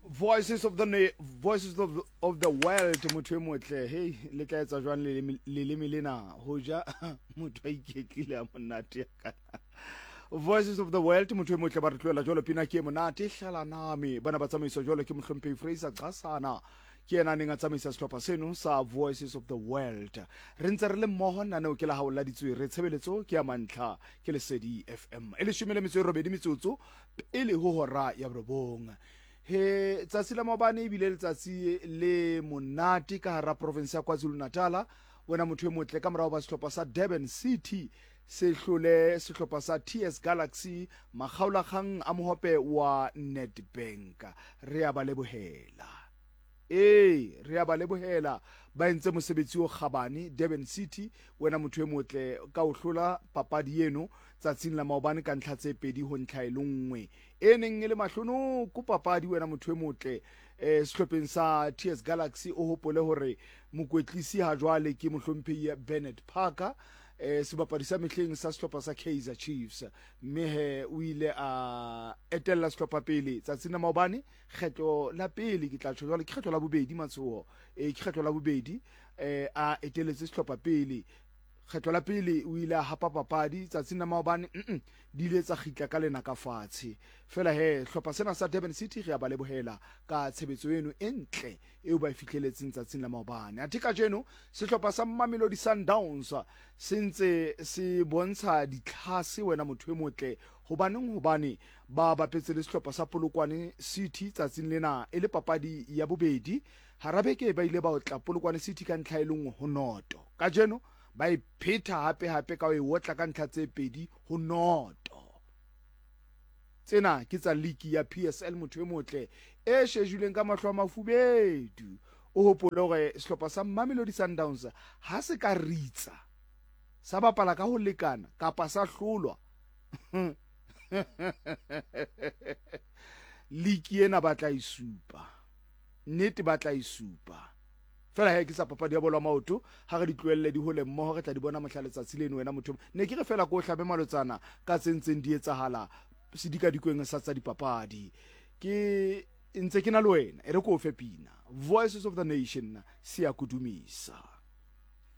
Voices of the world motho e motle hey le tla etsa jwang le leme lena ho ja motho a iketlile a monate kana Voices of the world motho e motle ba re tloela jwalo pina ke monate hlala nami bana ba tsamaiso jwalo ke mohlomphehi Fraser Xasana ke yena neng a tsamaisa sehlopha seno sa Voices of the World re ntse re le mmoho nna ke la haolla ditswere tshebeletso ke ya mantlha ke Lesedi FM e le 18 metsotso pele ho hora ya borobong he tsatsi la mabane ibile letsatsi le monate ka hara province ya KwaZulu-Natal wena motho e motle ka morao ba sehlopha sa Durban City se hlole sehlopha sa TS Galaxy makgaola kgang a mohope wa Nedbank re a ba lebohela re a ba lebohela ba entse mosebetsi o kgabane Durban City wena motho e motle ka o hlola papadi eno tsatsing la maobane ka ntlha tse pedi ho ntlha e lengwe neng le mahlono ko papadi wena motho e motle sehlopheng sa TS Galaxy o hopole hore mokwetlisi ha jwale ke mohlomphehi Bernard Parker sebapadi sa mehleng sa sehlopha sa Kaizer Chiefs mme he o ile a etella sehlopha pele tsatsing la maobane kgetlo la pele ke tla tshwara ke kgetlo la bobedi matsoho ke kgetlo la bobedi a eteletse sehlopha pele kgetlo la pele o ile a hapa papadi tsatsing la maobane di ile tsa khitla ka lena ka fatshe fela he hlopha sena sa Durban City re a ba lebohela ka tshebetso eno entle eo ba fihleletseng tsatsing la maobane atika jeno sehlopha sa Mamelodi Sundowns sentse se bontsha ditlhase wena motho e motle hobane ba bapetse le sehlopha sa Polokwane City tsatsing lena e le papadi ya bobedi harabeke ba ile ba otla Polokwane City ka ntlha e lengwe ho noto ka jeno ba ipheta hape ka o otla ka ntlha tse pedi ho noto tsena ke tsa league ya PSL motho e motle e shejuleng ka mahlo a mafubedu o hopole hore sehlopha sa Mamelodi Sundowns ha se ka ritsa sa bapala ka ho lekana kapa sa hlolwa league ena ba tla isupa nnete ba tla isupa fela he ke sa papadi ya bolo maoto ha re di tloelle di hole mmoho re tla di bona mohla letsatsi leno wena motho ne ke re fela ko hlabe malotsana ka tsentseng di etsahala sidika dikweng sa tsa dipapadi ke ntse ke na le wena e re ko fe pina Voices of the Nation siya kudumisa.